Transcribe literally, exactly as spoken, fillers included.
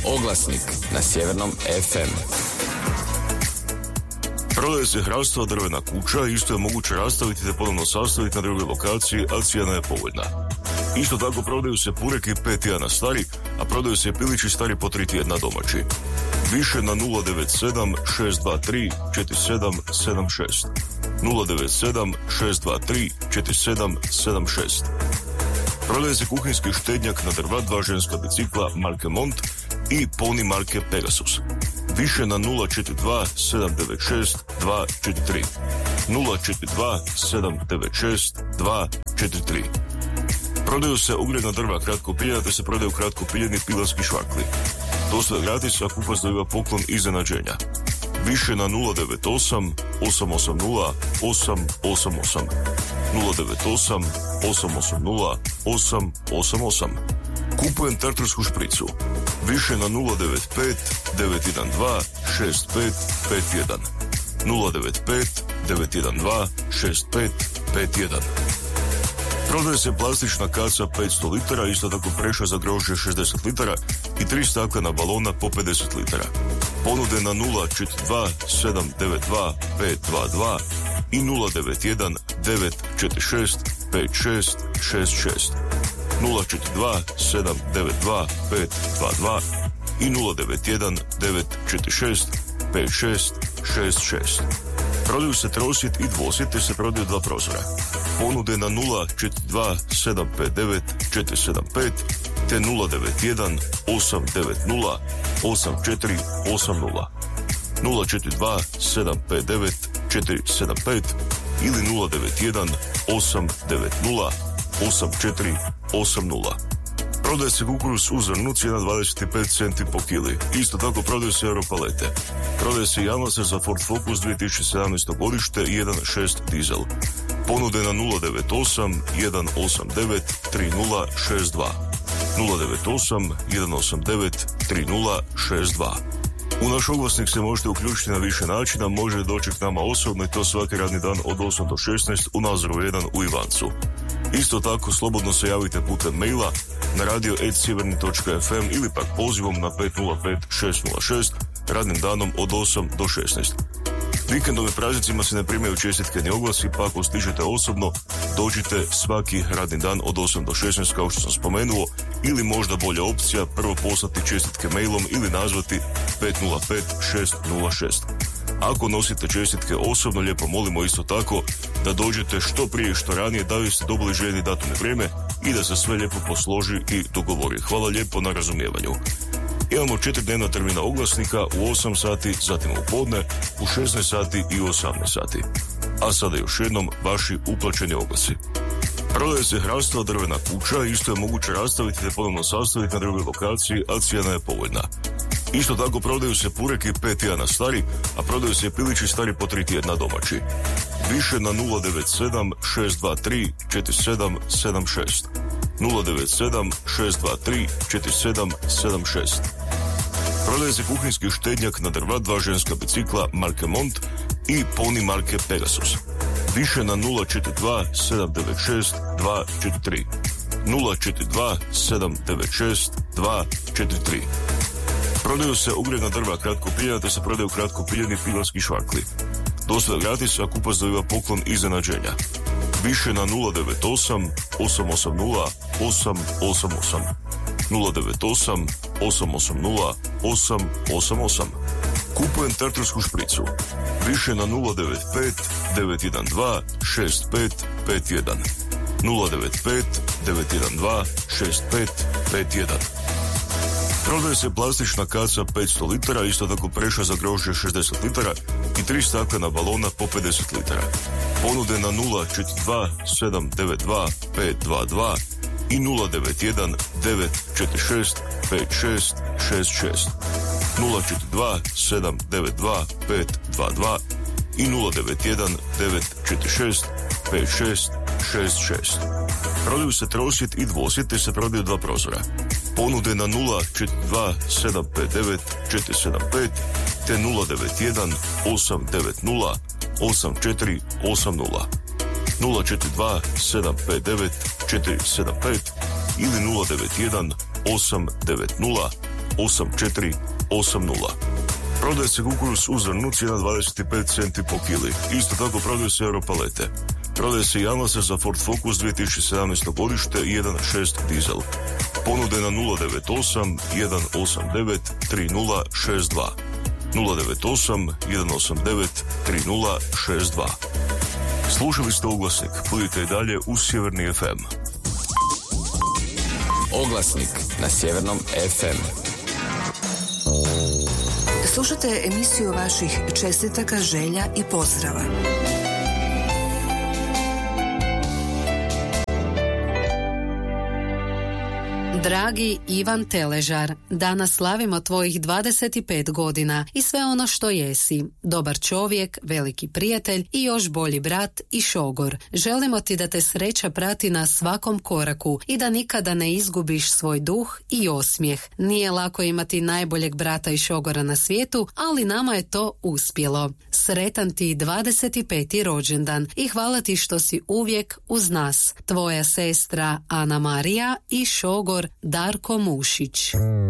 Oglasnik na Sjevernom ef em. Prodaje se hrastova drvena kuća, isto je moguće rastaviti te ponovno sastaviti na drugoj lokaciji, a cijena je povoljna. Isto tako prodaju se pureki pet tjedana stari, a prodaju se pilići stari po tri tjedna domaći. Više na nula devet sedam šest dva tri četiri sedam sedam šest. nula devet sedam šest dva tri četiri sedam sedam šest. Prodaje se kuhinjski štednjak na drva, dva ženska bicikla marke Mont i poni marke Pegasus. Više na nula četiri dva sedam devet šest dva četiri tri. nula četiri dva sedam devet šest dva četiri tri. Prodaju se ugljena drva kratko piljena, te se prodaju kratko piljeni pilarski švarkli. Dostava gratis, a kupac dobiva poklon iznenađenja. Više na nula devet osam osam osam nula osam osam osam. nula devet osam osam osam nula osam osam osam. Kupujem tartarsku špricu. Više na nula devet pet devet jedan dva šest pet pet jedan. nula devet pet devet jedan dva šest pet pet jedan. Prodaje se plastična kaca petsto litara, isto tako preša za grožđe šezdeset litara i tri staklena balona po pedeset litara. Ponude na nula četiri dva sedam devet dva pet dva dva i nula devet jedan devet četiri šest pet šest šest šest. nula četiri dva sedam devet dva pet dva dva i nula devet jedan devet četiri šest pet šest šest šest. Prodaju se trosjet i dvosjet, te se prodaju dva prozora. Ponude na nula četiri dva sedam pet devet četiri sedam pet te nula devet jedan osam devet nula osam četiri osam nula. nula četiri dva sedam pet devet četiri sedam pet ili nula devet jedan osam devet nula osam četiri osam nula. Prodaje se kukuruz u zrnu, cijena dvadeset pet centi po kili. Isto tako prodaju se europalete. Prodaje se jamlaser za Ford Focus dvije tisuće sedamnaesto godište jedan šest dizel. Ponude na nula devet osam jedan osam devet tri nula šest dva. nula devet osam jedan osam devet tri nula šest dva. U naš oglasnik se možete uključiti na više načina, možete doći k nama osobno i to svaki radni dan od osam do šesnaest u Nazoru jedan u Ivancu. Isto tako slobodno se javite putem maila na radio at sjeverni točka ef em ili pak pozivom na pet nula pet šest nula šest radnim danom od osam do šesnaest. Vikendom i praznicima se ne primaju čestitke ni oglasi, pa ako stižete osobno, dođite svaki radni dan od osam do šesnaest kao što sam spomenuo, ili možda bolja opcija, prvo poslati čestitke mailom ili nazvati pet nula pet šest nula šest. Ako nosite čestitke osobno, lijepo molimo isto tako da dođete što prije što ranije da biste dobili željeni datum i vrijeme i da se sve lijepo posloži i dogovori. Hvala lijepo na razumijevanju. Imamo četiri dnevna termina oglasnika u osam sati, zatim u podne, u šesnaest sati i u osamnaest sati. A sada još jednom vaši uplaćeni oglasi. Prodaje se hrastova drvena kuća, isto je moguće rastaviti te ponovno sastaviti na drugoj lokaciji, a cijena je povoljna. Isto tako prodaju se pureki pet tjedana stari, a prodaju se pilići stari po tri tjedna domaći. Više na nula devet sedam šest dva tri četiri sedam sedam šest. nula devet sedam šest dva tri četiri sedam sedam šest. Prodaje se kuhinjski štednjak na drva, dva ženska bicikla marke Mont i poni marke Pegasus. Više na nula četiri dva sedam devet šest dva četiri tri. nula četiri dva sedam devet šest dva četiri tri. Prodaju se ugljena drva kratko piljena, te se prodaju kratko piljeni pilarski švarkli. Dostava gratis, a kupac dobiva poklon iznenađenja. Više na nula devet osam osam osam nula osam osam osam. nula devet osam osam osam nula osam osam osam. Kupujem tartarsku špricu. Više na nula devet pet devet jedan dva šest pet pet jedan. nula devet pet devet jedan dva šest pet pet jedan. Prodaje se plastična kaca petsto litara, isto tako preša za grožđe šezdeset litara i tri staklena balona po pedeset litara. Ponude na nula četiri dva sedam devet dva pet dva dva i nula devet jedan devet četiri šest pet šest šest šest. nula četiri dva sedam devet dva pet dva dva i nula devet jedan devet četiri šest pet šest šest šest. Prodaju se trosjet i dvosjet, te se prodaju dva prozora. Ponude na nula četiri dva sedam pet devet četiri sedam pet te nula devet jedan osam devet nula osam četiri osam nula. nula četiri dva sedam pet devet četiri sedam pet ili nula devet jedan osam devet nula osam četiri osam nula. Prodaje se kukuruz u zrnu, cijena dvadeset pet centi po kili. Isto tako prodaju se europalete. Prodaje se Jamasa za Ford Focus dvije tisuće sedamnaesto godište jedan šest dizel. Ponude na nula devet osam jedan osam devet tri nula šest dva. nula devet osam jedan osam devet tri nula šest dva. Slušali ste Oglasnik. Budite i dalje u Sjeverni ef em. Oglasnik na Sjevernom ef em. Slušate emisiju vaših čestitaka, želja i pozdrava. Dragi Ivan Teležar, danas slavimo tvojih dvadeset pet godina i sve ono što jesi. Dobar čovjek, veliki prijatelj i još bolji brat i šogor. Želimo ti da te sreća prati na svakom koraku i da nikada ne izgubiš svoj duh i osmijeh. Nije lako imati najboljeg brata i šogora na svijetu, ali nama je to uspjelo. Sretan ti dvadeset peti rođendan i hvala ti što si uvijek uz nas. Tvoja sestra Ana Marija i šogor Darko Mušić.